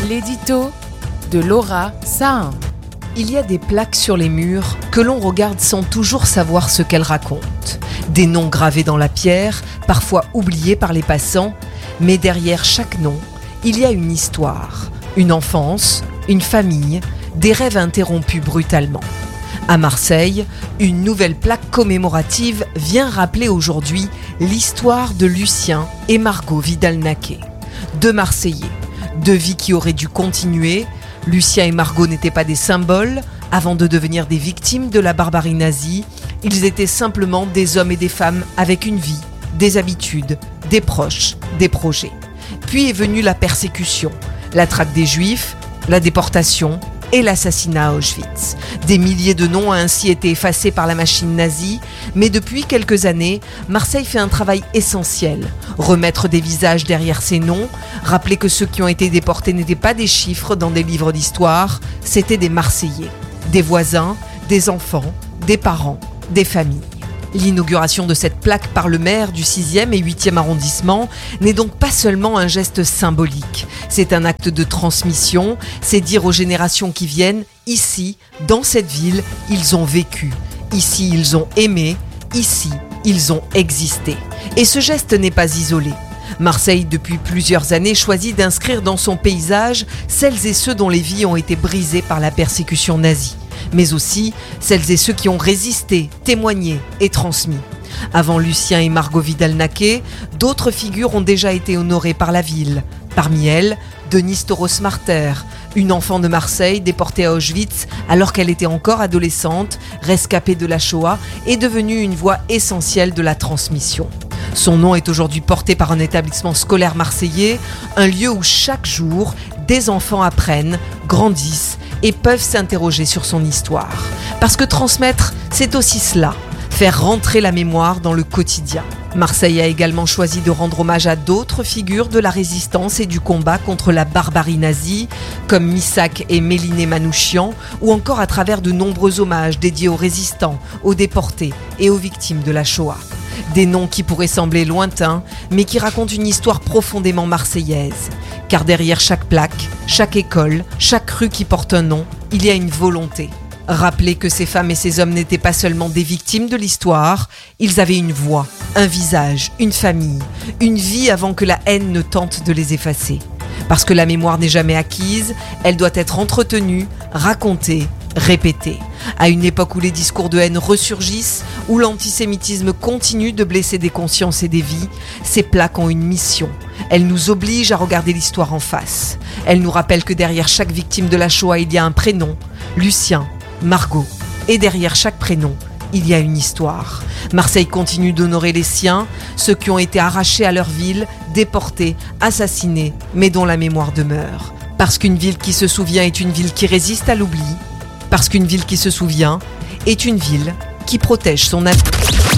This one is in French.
L'édito de Laura Sahin. Il y a des plaques sur les murs que l'on regarde sans toujours savoir ce qu'elles racontent. Des noms gravés dans la pierre, parfois oubliés par les passants, mais derrière chaque nom, il y a une histoire, une enfance, une famille, des rêves interrompus brutalement. À Marseille, une nouvelle plaque commémorative vient rappeler aujourd'hui l'histoire de Lucien et Margot Vidal-Naquet. Deux Marseillais, deux vies qui auraient dû continuer. Lucien et Margot n'étaient pas des symboles avant de devenir des victimes de la barbarie nazie. Ils étaient simplement des hommes et des femmes avec une vie, des habitudes, des proches, des projets. Puis est venue la persécution, la traque des Juifs, la déportation et l'assassinat à Auschwitz. Des milliers de noms ont ainsi été effacés par la machine nazie, mais depuis quelques années, Marseille fait un travail essentiel. Remettre des visages derrière ces noms, rappeler que ceux qui ont été déportés n'étaient pas des chiffres dans des livres d'histoire, c'étaient des Marseillais, des voisins, des enfants, des parents, des familles. L'inauguration de cette plaque par le maire du 6e et 8e arrondissement n'est donc pas seulement un geste symbolique. C'est un acte de transmission, c'est dire aux générations qui viennent, ici, dans cette ville, ils ont vécu. Ici, ils ont aimé. Ici, ils ont existé. Et ce geste n'est pas isolé. Marseille, depuis plusieurs années, choisit d'inscrire dans son paysage celles et ceux dont les vies ont été brisées par la persécution nazie, mais aussi celles et ceux qui ont résisté, témoigné et transmis. Avant Lucien et Margot Vidal-Naquet, d'autres figures ont déjà été honorées par la ville. Parmi elles, Denise Toros-Marter, une enfant de Marseille déportée à Auschwitz alors qu'elle était encore adolescente, rescapée de la Shoah, est devenue une voix essentielle de la transmission. Son nom est aujourd'hui porté par un établissement scolaire marseillais, un lieu où chaque jour, des enfants apprennent, grandissent et peuvent s'interroger sur son histoire. Parce que transmettre, c'est aussi cela, faire rentrer la mémoire dans le quotidien. Marseille a également choisi de rendre hommage à d'autres figures de la résistance et du combat contre la barbarie nazie, comme Missak et Méliné Manouchian, ou encore à travers de nombreux hommages dédiés aux résistants, aux déportés et aux victimes de la Shoah. Des noms qui pourraient sembler lointains, mais qui racontent une histoire profondément marseillaise. Car derrière chaque plaque, chaque école, chaque rue qui porte un nom, il y a une volonté. Rappeler que ces femmes et ces hommes n'étaient pas seulement des victimes de l'histoire, ils avaient une voix, un visage, une famille, une vie avant que la haine ne tente de les effacer. Parce que la mémoire n'est jamais acquise, elle doit être entretenue, racontée, répétée. À une époque où les discours de haine ressurgissent, où l'antisémitisme continue de blesser des consciences et des vies, ces plaques ont une mission. Elles nous obligent à regarder l'histoire en face. Elles nous rappellent que derrière chaque victime de la Shoah, il y a un prénom, Lucien, Margot. Et derrière chaque prénom, il y a une histoire. Marseille continue d'honorer les siens, ceux qui ont été arrachés à leur ville, déportés, assassinés, mais dont la mémoire demeure. Parce qu'une ville qui se souvient est une ville qui résiste à l'oubli. Parce qu'une ville qui se souvient est une ville qui protège son avenir.